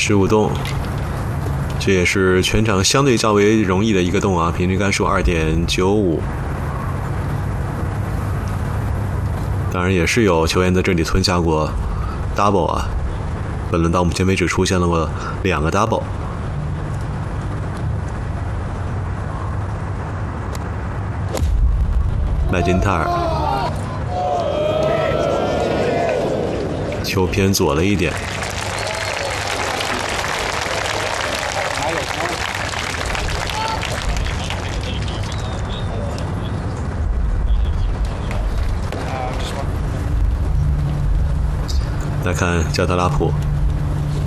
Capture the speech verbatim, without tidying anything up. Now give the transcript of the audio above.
十五洞，这也是全场相对较为容易的一个洞啊，平均杆数 二点九五。当然也是有球员在这里吞下过 double 啊，本轮到目前为止出现了过两个 double。麦金泰尔，球偏左了一点。来看加特拉普。